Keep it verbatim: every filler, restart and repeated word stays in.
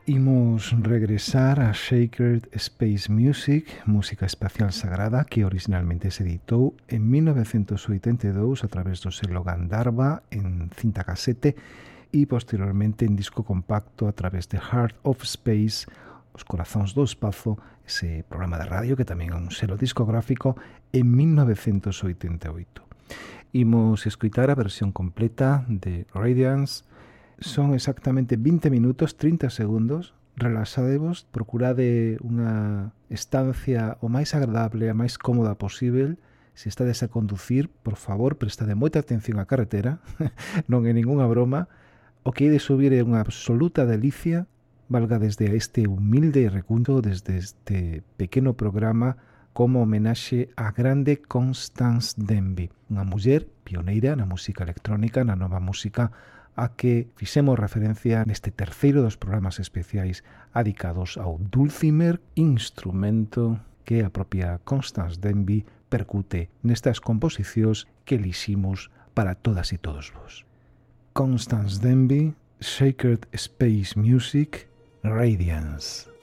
Imos regresar a Sacred Space Music, música espacial sagrada, que originalmente se editou en mil novecientos oitenta e dous a través do selo Gandharva en cinta casete e posteriormente en disco compacto a través de Heart of Space, Os Corazóns do Espazo, ese programa de radio que tamén é un selo discográfico, en mil novecientos oitenta e oito. Imos escoitar a versión completa de Radiance. Son exactamente vinte minutos, trinta segundos. Relaxadevos, procurade unha estancia o máis agradable, a máis cómoda posible. Se estades a conducir, por favor, prestade moita atención á carretera, non é ningunha broma. O que hai de subir é unha absoluta delicia, valga desde este humilde recuncho, desde este pequeno programa, como homenaxe á grande Constance Denby, unha muller pioneira na música electrónica, na nova música, a que fixemos referencia neste terceiro dos programas especiais adicados ao dulcimer, instrumento que a propia Constance Denby percute nestas composicións que eliximos para todas e todos vos. Constance Denby, Sacred Space Music, Radiance.